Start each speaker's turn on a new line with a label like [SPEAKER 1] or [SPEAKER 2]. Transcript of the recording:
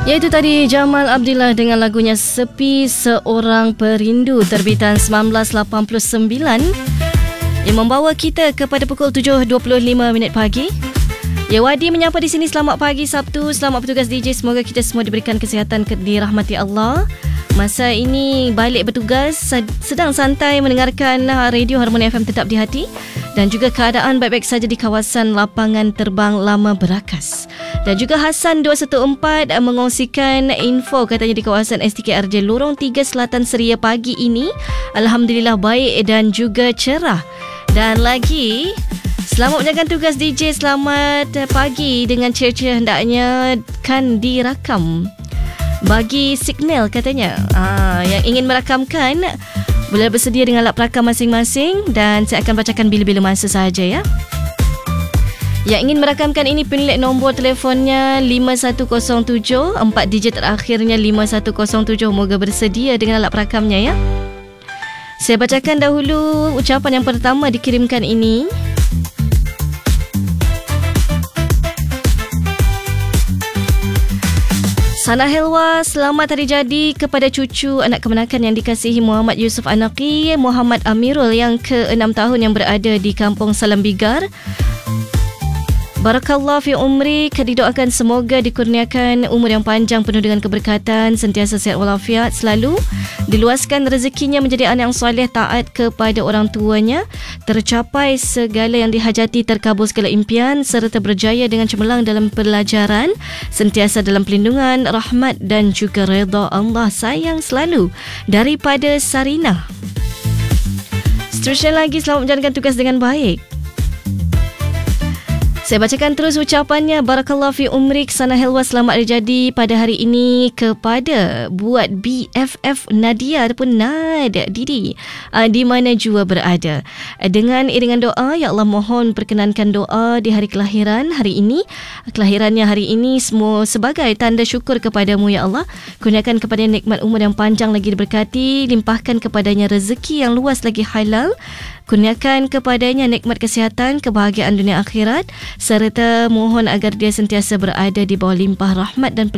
[SPEAKER 1] Iaitu tadi Jamal Abdillah dengan lagunya Sepi Seorang Perindu terbitan 1989 yang membawa kita kepada pukul 7.25 pagi. Ya, Wadi menyapa di sini. Selamat pagi Sabtu, selamat bertugas DJ. Semoga kita semua diberikan kesihatan, dirahmati Allah. Masa ini balik bertugas, sedang santai mendengarkan radio Harmoni FM Tetap di Hati, dan juga keadaan baik-baik saja di kawasan lapangan terbang Lama Berakas. Dan juga Hasan 214 mengongsikan info katanya di kawasan STKRJ Lorong 3 Selatan Seria pagi ini alhamdulillah baik dan juga cerah. Dan lagi, selamat menjalankan tugas DJ. Selamat pagi dengan cerita hendaknya kan dirakam bagi signal katanya. Yang ingin merakamkan boleh bersedia dengan alat perakam masing-masing dan saya akan bacakan bila-bila masa sahaja ya. Yang ingin merakamkan ini penilik nombor telefonnya 5107, 4 digit terakhirnya 5107. Moga bersedia dengan alat perakamnya ya. Saya bacakan dahulu ucapan yang pertama dikirimkan ini. Sana Helwa, selamat hari jadi kepada cucu anak kemenakan yang dikasihi Muhammad Yusuf Anaqi, Muhammad Amirul yang ke-6 tahun yang berada di Kampung Salam Bigar. Barakallah fi umri, didoakan semoga dikurniakan umur yang panjang penuh dengan keberkatan, sentiasa sihat walafiat selalu, diluaskan rezekinya menjadi anak yang soleh, taat kepada orang tuanya, tercapai segala yang dihajati, terkabul segala impian serta berjaya dengan cemerlang dalam pelajaran, sentiasa dalam perlindungan, rahmat dan juga redha Allah. Sayang selalu, daripada Sarina. Seterusnya lagi, selamat menjalankan tugas dengan baik. Saya bacakan terus ucapannya. Barakallah fi umrik. Sana Helwa, selamat hari jadi pada hari ini kepada buat BFF Nadia ataupun Nad Didi di mana jua berada. Dengan iringan doa, ya Allah mohon perkenankan doa di hari kelahiran hari ini. Kelahirannya hari ini semua sebagai tanda syukur kepadamu ya Allah. Kurniakan kepadanya nikmat umur yang panjang lagi diberkati. Limpahkan kepadanya rezeki yang luas lagi halal. Kurniakan kepadanya nikmat kesihatan, kebahagiaan dunia akhirat, serta mohon agar dia sentiasa berada di bawah limpah rahmat dan